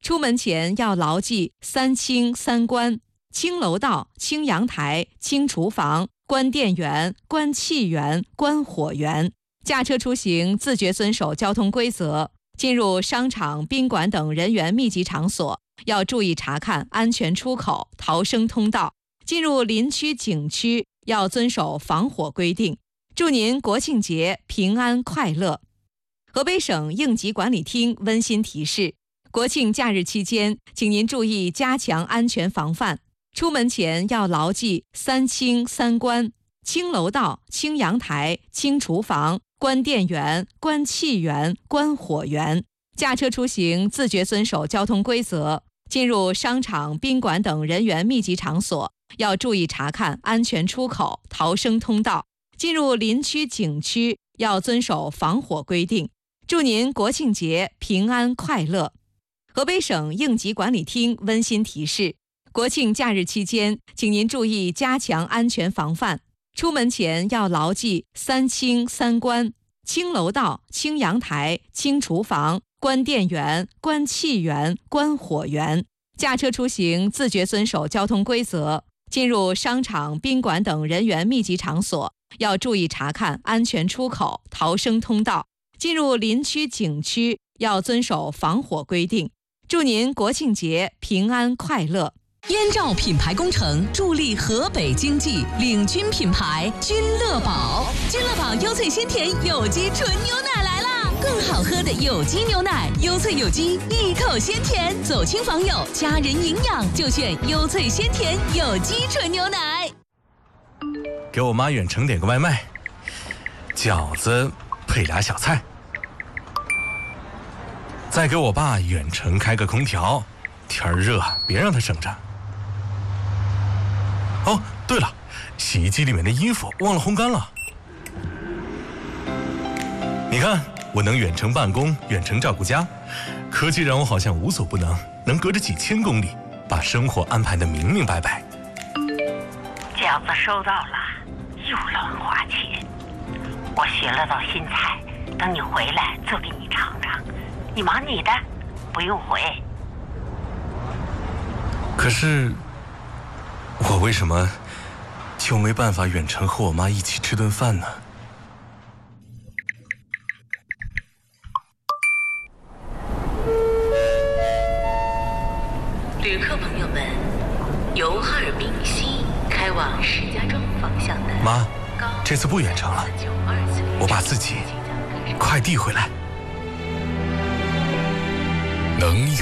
出门前要牢记3清3关：清楼道、清阳台、清厨房、关电源、关气源、关火源。驾车出行自觉遵守交通规则。进入商场、宾馆等人员密集场所，要注意查看安全出口、逃生通道。进入林区、景区要遵守防火规定。祝您国庆节平安快乐！河北省应急管理厅温馨提示：国庆假日期间，请您注意加强安全防范。出门前要牢记3清3关：清楼道、清阳台、清厨房、关电源、关气源、关火源。驾车出行自觉遵守交通规则。进入商场、宾馆等人员密集场所，要注意查看安全出口、逃生通道。进入林区、景区要遵守防火规定。祝您国庆节平安快乐！河北省应急管理厅温馨提示：国庆假日期间，请您注意加强安全防范。出门前要牢记3清3关：清楼道、清阳台、清厨房、关电源、关气源、关火源。驾车出行自觉遵守交通规则。进入商场、宾馆等人员密集场所，要注意查看安全出口、逃生通道。进入林区、景区要遵守防火规定。祝您国庆节平安快乐！ 燕赵品牌工程助力河北经济，领军品牌君乐宝。君乐宝优萃鲜甜有机纯牛奶来啦！更好喝的有机牛奶，优萃有机，一口鲜甜，走亲访友，家人营养就选优萃鲜甜有机纯牛奶。 给我妈远程点个外卖，饺子配俩小菜。再给我爸远程开个空调，天儿热，别让他省着。哦，对了，洗衣机里面的衣服忘了烘干了。你看，我能远程办公，远程照顾家，科技让我好像无所不能，能隔着几千公里把生活安排得明明白白。 饺子收到了，又乱花钱。我学了道新菜，等你回来做给你尝尝。你忙你的，不用回。 可是，我为什么就没办法远程和我妈一起吃顿饭呢？ 旅客朋友们，由哈尔滨西开往石家庄方向的妈，这次不远程了，我把自己快递回来。能